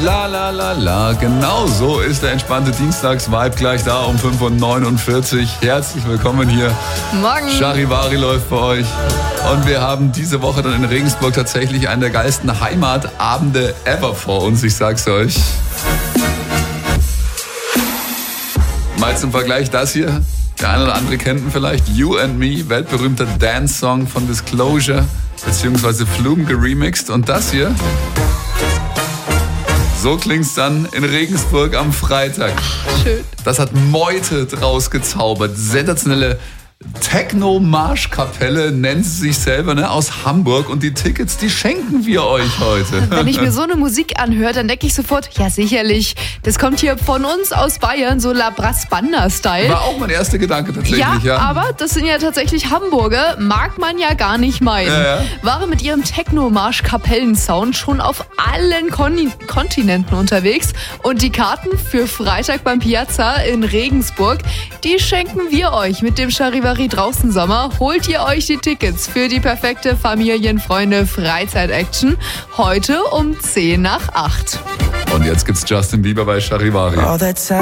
La la la la, genau so ist der entspannte Dienstags-Vibe gleich da um 5:49 Uhr. Herzlich willkommen hier. Morgen. Charivari läuft bei euch. Und wir haben diese Woche dann in Regensburg tatsächlich einen der geilsten Heimatabende ever vor uns, ich sag's euch. Mal zum Vergleich das hier. Der eine oder andere kennt ihn vielleicht. You and Me, weltberühmter Dance-Song von Disclosure, beziehungsweise Flume geremixed. Und das hier, so klingt's dann in Regensburg am Freitag. Ach, schön. Das hat Meute draus gezaubert. Sensationelle Techno-Marschkapelle nennt sie sich selber, ne, aus Hamburg. Und die Tickets, die schenken wir euch heute. Wenn ich mir so eine Musik anhöre, dann denke ich sofort, ja sicherlich, das kommt hier von uns aus Bayern, so La Brass Banda-Style. War auch mein erster Gedanke tatsächlich, ja. Aber das sind ja tatsächlich Hamburger, mag man ja gar nicht meinen. Ja. Waren mit ihrem Techno-Marsch-Kapellensound schon auf allen Kontinenten unterwegs. Und die Karten für Freitag beim Piazza in Regensburg, die schenken wir euch mit dem Charivari draußen Sommer. Holt ihr euch die Tickets für die perfekte Familien-Freunde-Freizeit-Action heute um 7:50. Und jetzt gibt's Justin Bieber bei Charivari.